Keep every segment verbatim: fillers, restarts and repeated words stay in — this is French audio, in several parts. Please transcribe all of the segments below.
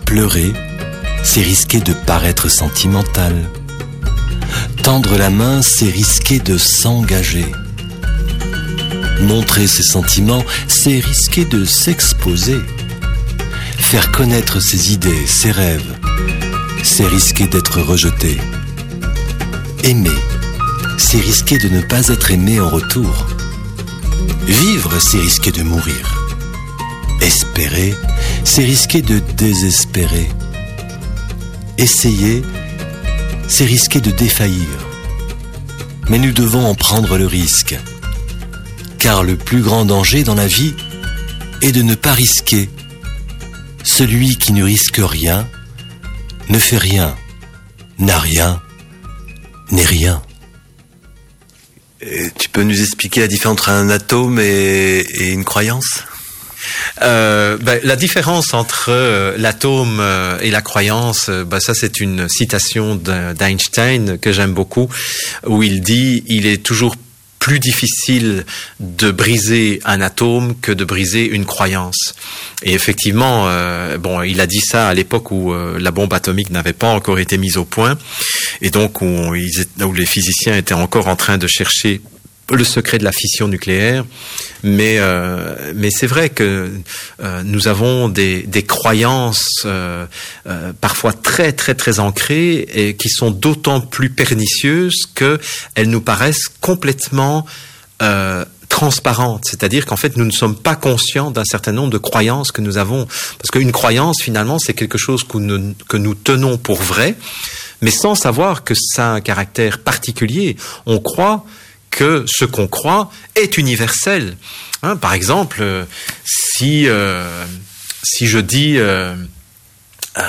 Pleurer, c'est risquer de paraître sentimental. Tendre la main, c'est risquer de s'engager. Montrer ses sentiments, c'est risquer de s'exposer. Faire connaître ses idées, ses rêves, c'est risquer d'être rejeté. Aimer, c'est risquer de ne pas être aimé en retour. Vivre, c'est risquer de mourir. Espérer, c'est risquer de désespérer. Essayer, c'est risquer de défaillir. Mais nous devons en prendre le risque. Car le plus grand danger dans la vie est de ne pas risquer. Celui qui ne risque rien ne fait rien, n'a rien, n'est rien. Et tu peux nous expliquer la différence entre un atome et, et une croyance ? Euh, ben, la différence entre euh, l'atome euh, et la croyance, euh, ben, ça c'est une citation d'Einstein que j'aime beaucoup, où il dit il est toujours plus difficile de briser un atome que de briser une croyance. Et effectivement, euh, bon, il a dit ça à l'époque où euh, la bombe atomique n'avait pas encore été mise au point, et donc où, ils, où les physiciens étaient encore en train de chercher le secret de la fission nucléaire, mais euh, mais c'est vrai que euh, nous avons des des croyances euh, euh, parfois très très très ancrées et qui sont d'autant plus pernicieuses que elles nous paraissent complètement euh, transparentes, c'est-à-dire qu'en fait nous ne sommes pas conscients d'un certain nombre de croyances que nous avons, parce qu'une croyance finalement c'est quelque chose que nous, que nous tenons pour vrai, mais sans savoir que ça a un caractère particulier. On croit que ce qu'on croit est universel. Hein, par exemple, euh, si euh, si je dis euh, euh,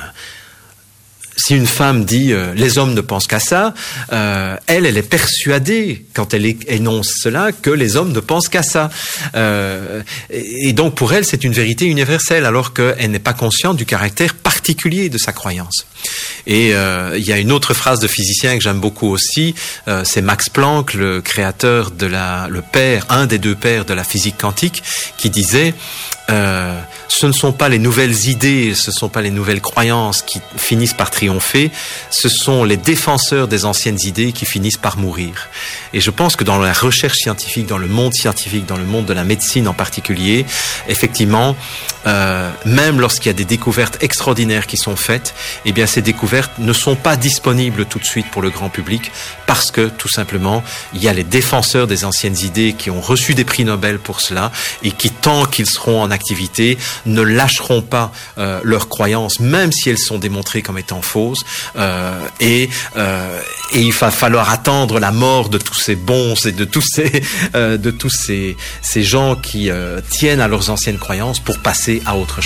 si une femme dit euh, les hommes ne pensent qu'à ça, euh, elle, elle est persuadée quand elle énonce cela que les hommes ne pensent qu'à ça. Euh, et, et donc pour elle, c'est une vérité universelle, alors qu'elle n'est pas consciente du caractère particulier de sa croyance. Et euh, il y a une autre phrase de physicien que j'aime beaucoup aussi, euh, c'est Max Planck, le créateur de la, le père, un des deux pères de la physique quantique, qui disait euh, ce ne sont pas les nouvelles idées, ce ne sont pas les nouvelles croyances qui finissent par triompher, ce sont les défenseurs des anciennes idées qui finissent par mourir. Et je pense que dans la recherche scientifique, dans le monde scientifique, dans le monde de la médecine en particulier, effectivement, euh, même lorsqu'il y a des découvertes extraordinaires qui sont faites, eh bien ces découvertes ne sont pas disponibles tout de suite pour le grand public, parce que tout simplement il y a les défenseurs des anciennes idées qui ont reçu des prix Nobel pour cela et qui, tant qu'ils seront en activité, ne lâcheront pas euh, leurs croyances, même si elles sont démontrées comme étant fausses. Euh, et, euh, et il va falloir attendre la mort de tous ces bons et de tous ces euh, de tous ces ces gens qui euh, tiennent à leurs anciennes croyances pour passer à autre chose.